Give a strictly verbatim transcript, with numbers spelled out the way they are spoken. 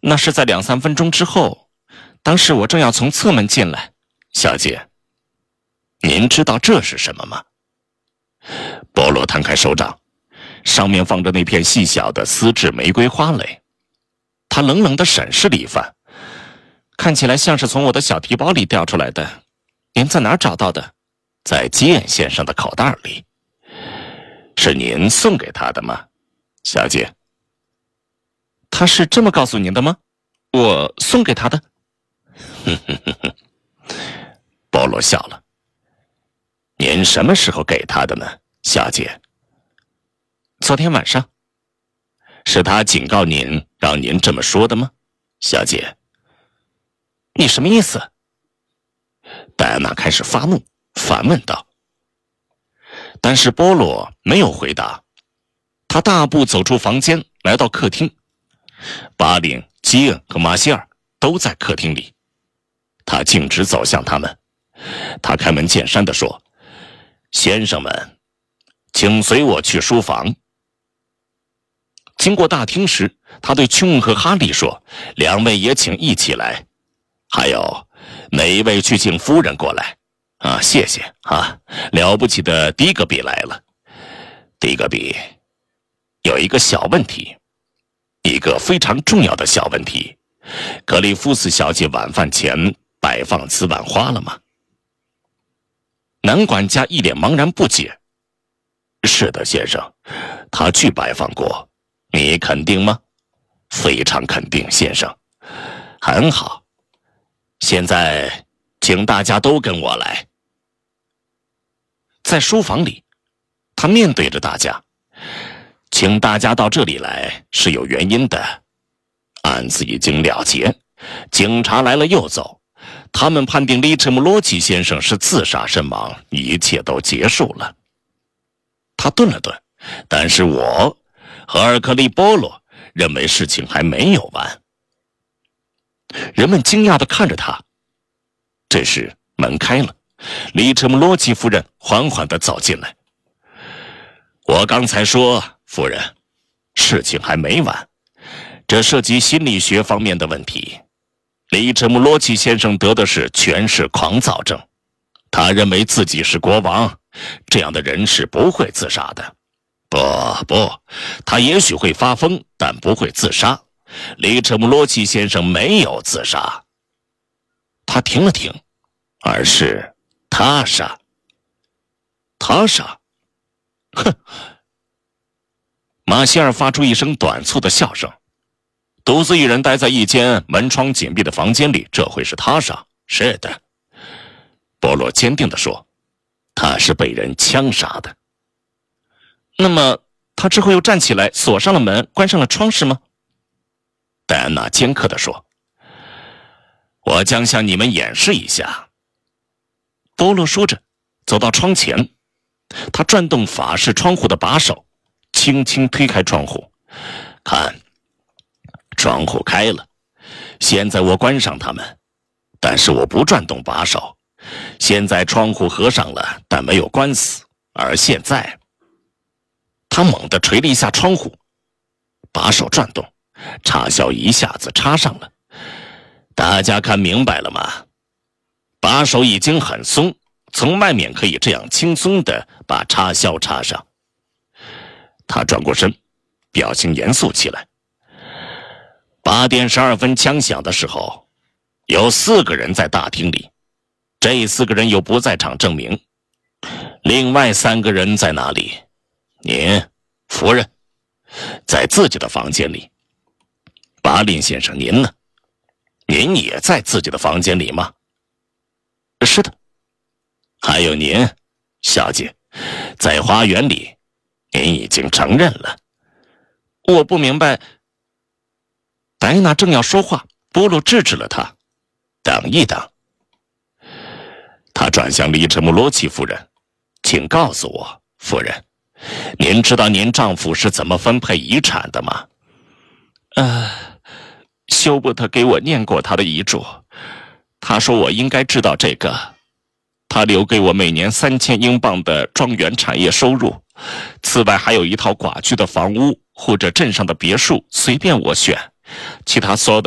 那是在两三分钟之后，当时我正要从侧门进来。 小姐，您知道这是什么吗？波罗摊开手掌，上面放着那片细小的丝质玫瑰花蕾。他冷冷地审视了一番， 看起来像是从我的小提包里掉出来的。您在哪儿找到的？ 在基恩先生的口袋里。是您送给他的吗，小姐？ 他是这么告诉您的吗？我送给他的。 哼哼哼哼，波罗笑了。您什么时候给他的呢，小姐？ 昨天晚上。 是他警告您，让您这么说的吗，小姐？ 你什么意思？ 戴安娜开始发怒，反问道。但是波罗没有回答，他大步走出房间，来到客厅。巴林、基恩和马歇尔都在客厅里。他径直走向他们，他开门见山地说：“先生们，请随我去书房。”经过大厅时，他对琼恩和哈利说：“两位也请一起来。还有，每一位去请夫人过来。啊，谢谢啊！了不起的迪格比来了。迪格比，有一个小问题，一个非常重要的小问题。格里夫斯小姐晚饭前摆放此碗花了吗？”男管家一脸茫然不解。“是的，先生，他去摆放过。你肯定吗？”“非常肯定，先生。”“很好，现在请大家都跟我来。”在书房里，他面对着大家：“请大家到这里来是有原因的。案子已经了结，警察来了又走，他们判定利特姆罗奇先生是自杀身亡，一切都结束了。”他顿了顿，但是我和尔克利波罗认为事情还没有完。人们惊讶地看着他。这时门开了，利特姆罗奇夫人缓缓地走进来。“我刚才说，夫人，事情还没完，这涉及心理学方面的问题。利特姆罗奇先生得的是权势狂躁症，他认为自己是国王，这样的人是不会自杀的。不不，他也许会发疯，但不会自杀。利特姆罗奇先生没有自杀。”他停了停，而是他杀。他杀？哼！马歇尔发出一声短促的笑声。独自一人待在一间门窗紧闭的房间里，这会是他杀？是的，波罗坚定地说，他是被人枪杀的。 那么他之后又站起来，锁上了门，关上了窗，是吗？ 戴安娜尖刻地说。我将向你们演示一下。波罗说着，走到窗前，他转动法式窗户的把手，轻轻推开窗户。看，窗户开了。现在我关上它们，但是我不转动把手。现在窗户合上了，但没有关死。而现在，他猛地捶了一下窗户，把手转动，插销一下子插上了。大家看明白了吗？把手已经很松，从外面可以这样轻松地把插销插上。他转过身，表情严肃起来。八点十二分枪响的时候，有四个人在大厅里，这四个人有不在场证明。另外三个人在哪里？您，夫人，在自己的房间里。巴林先生，您呢？您也在自己的房间里吗？是的。还有您，小姐，在花园里，您已经承认了。 我不明白。戴安娜正要说话，波罗制止了他。 等一等。他转向利特姆罗奇夫人，请告诉我，夫人，您知道您丈夫是怎么分配遗产的吗？ 呃，休伯特给我念过他的遗嘱，他说我应该知道这个。他留给我每年三千英镑的庄园产业收入，此外还有一套寡居的房屋或者镇上的别墅，随便我选，其他所有的